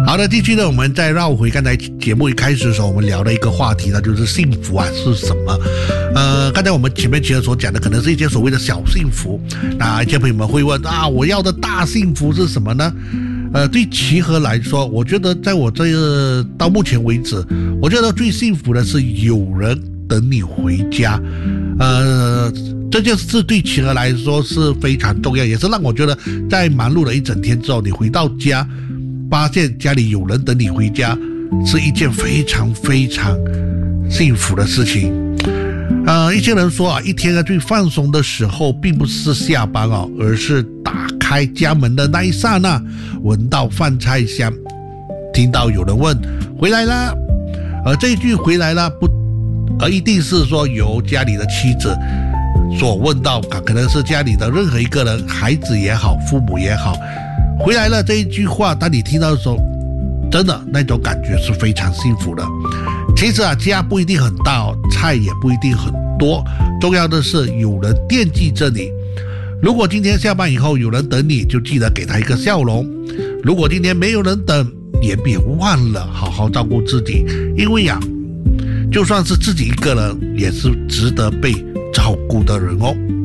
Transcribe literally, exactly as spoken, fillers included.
好的，继续呢，我们再绕回刚才节目一开始的时候，我们聊的一个话题呢，就是幸福啊是什么？呃，刚才我们前面其实所讲的，可能是一些所谓的小幸福。那一些朋友们会问啊，我要的大幸福是什么呢？呃，对齐和来说，我觉得在我这个到目前为止，我觉得最幸福的是有人等你回家。呃，这件事对齐和来说是非常重要，也是让我觉得在忙碌了一整天之后，你回到家，发现家里有人等你回家，是一件非常非常幸福的事情。呃，一些人说啊，一天啊最放松的时候，并不是下班哦，而是打开家门的那一刹那，闻到饭菜香，听到有人问回来啦，而这一句回来啦不，而一定是说由家里的妻子所问到，可能是家里的任何一个人，孩子也好，父母也好，回来了这一句话，当你听到的时候，真的那种感觉是非常幸福的。其实啊，家不一定很大哦，菜也不一定很多，重要的是有人惦记着你。如果今天下班以后有人等你，就记得给他一个笑容；如果今天没有人等，也别忘了好好照顾自己，因为呀、啊，就算是自己一个人，也是值得被照顾的人哦。